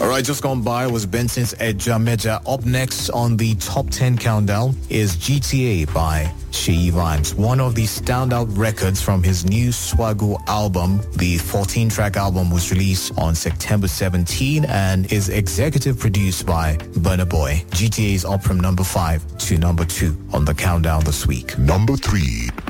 Alright, just gone by was Benson's Eja Meja. Up next on the top 10 countdown is GTA by Sheyi Vibes, one of the standout records from his new Swaggle album. The 14-track album was released on September 17 and is executive produced by Burna Boy. GTA is up from number 5 to number 2 on the countdown this week. Number 3.